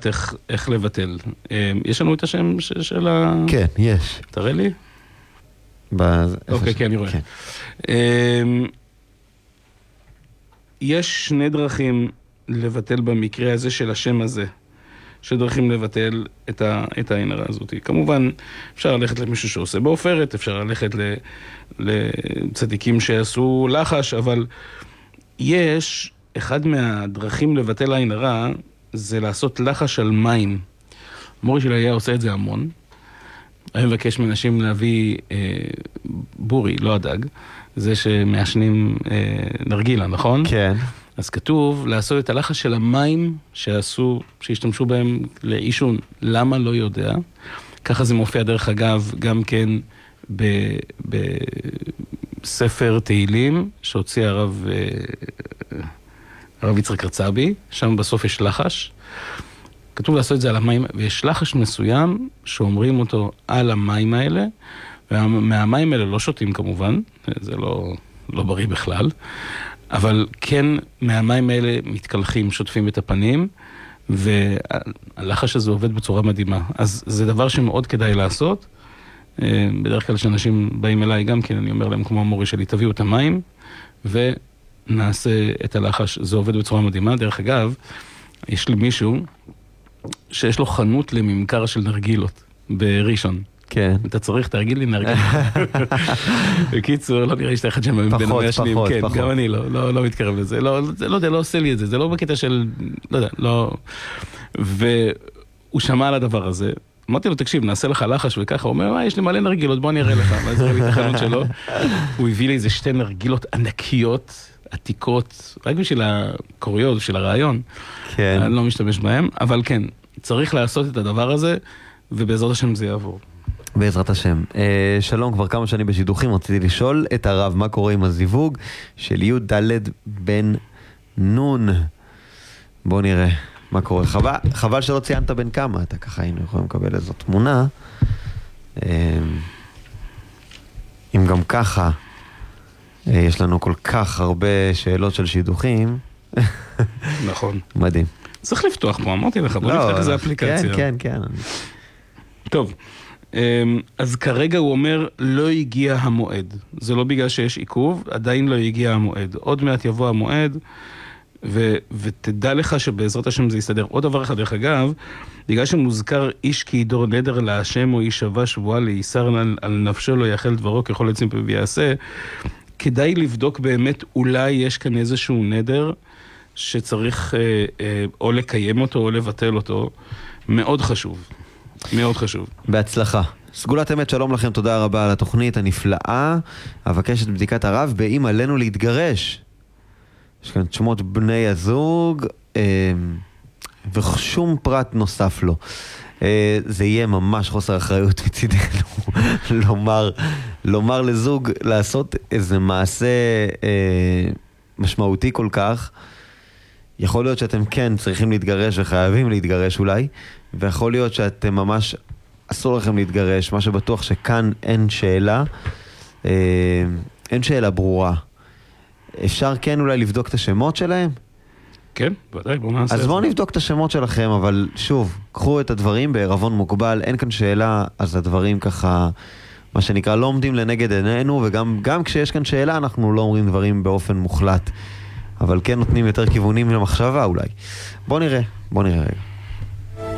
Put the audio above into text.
לדעת איך לבטל. יש לנו את השם של ה... כן, יש. תראה לי? אוקיי, כן, אני רואה. יש שני דרכים לבטל במקרה הזה של השם הזה. שדרכים לבטל את העין הרע הזאת. כמובן, אפשר ללכת למישהו שעושה באופרת, אפשר ללכת לצדיקים שעשו לחש, אבל יש אחד מהדרכים לבטל העין הרע, זה לעשות לחש על מים. מורי שלי היה עושה את זה המון. היה מבקש מאנשים להביא בורי, לא הדג, זה שמעשנים נרגילה, נכון? כן. אז כתוב לעשות את הלחש של המים שהשתמשו בהם לאישון. למה? לא יודע. ככה זה מופיע דרך אגב גם כן בספר תהילים שהוציא הרב יצחק רצבי, שם בסוף יש לחש. כתוב לעשות את זה על המים, ויש לחש מסוים שאומרים אותו על המים האלה, ומהמים האלה לא שותים כמובן, זה לא בריא בכלל. אבל כן, מהמים האלה מתקלחים, שוטפים את הפנים, והלחש הזה עובד בצורה מדהימה. אז זה דבר שמאוד כדאי לעשות. בדרך כלל שאנשים באים אליי גם כן, אני אומר להם כמו המורי שלי, תביאו את המים, ונעשה את הלחש. זה עובד בצורה מדהימה. דרך אגב, יש לי מישהו שיש לו חנות לממכר של נרגילות בראשון. כן. אתה צריך, תרגיל לי נרגיל. בקיצור, לא נראה שאתה אחד שם בין המיישנים. כן, גם אני לא מתקרב לזה. לא יודע, לא עושה לי את זה. זה לא בקטע של, לא יודע, לא... והוא שמע על הדבר הזה. אמרתי לו, תקשיב, נעשה לך לחש וככה. הוא אומר, יש לי מלא נרגילות, בוא אני אראה לך. ואז הראה לי את החנות שלו. הוא הביא לי איזה 2 נרגילות ענקיות, עתיקות, רק בשביל הקוריוז, בשביל הרעיון. כן. אני לא משתמש בהם, אבל כן, צריך לעשות את הדבר הזה, ובעזרת השם זה יעבור. בעזרת השם. שלום, כבר כמה שנים בשידוכים, רציתי לשאול את הרב, מה קורה עם הזיווג של י' ד' בן נון? בוא נראה מה קורה. חבל שלא ציינת בין כמה, אתה ככה היינו יכולים לקבל איזו תמונה. אם גם ככה, יש לנו כל כך הרבה שאלות של שידוכים. נכון. מדהים. צריך לפתוח פה, אמרתי לך, בוא נפתח איזה אפליקציה. כן. טוב. אז כרגע הוא אומר, לא הגיע המועד. זה לא בגלל שיש עיכוב, עדיין לא הגיע המועד. עוד מעט יבוא המועד, ותדע לך שבעזרת השם זה יסתדר. עוד דבר אחד, דרך אגב, בגלל שמוזכר איש כי ידור נדר להשם או איש שווה שבועה להיסר על נפשו לא יאכל דברו ככל עצים פה ויעשה, כדאי לבדוק באמת, אולי יש כאן איזשהו נדר שצריך או לקיים אותו או לבטל אותו. מאוד חשוב. מאוד חשוב. בהצלחה. סגולת אמת, שלום לכם, תודה רבה על התוכנית הנפלאה. אבקש את בדיקת הרב, באם עלינו להתגרש. יש כאן שמות בני הזוג, ושום פרט נוסף לו. זה יהיה ממש חוסר אחריות מצידנו לומר לזוג לעשות איזה מעשה משמעותי כל כך. יכול להיות שאתם כן צריכים להתגרש וחייבים להתגרש אולי, ויכול להיות שאתם ממש אסור לכם להתגרש, מה שבטוח שכאן אין שאלה ברורה. אפשר כן אולי לבדוק את השמות שלהם? כן, ודאי, בואו נעשה את זה. אז בואו נבדוק את השמות שלכם, אבל שוב, קחו את הדברים בערבון מוגבל, אין כאן שאלה, אז הדברים ככה, מה שנקרא, לא עומדים לנגד עינינו, וגם כשיש כאן שאלה, אנחנו לא אומרים דברים באופן מוחלט, אבל כן נותנים יותר כיוונים למחשבה אולי. בואו נראה רגע.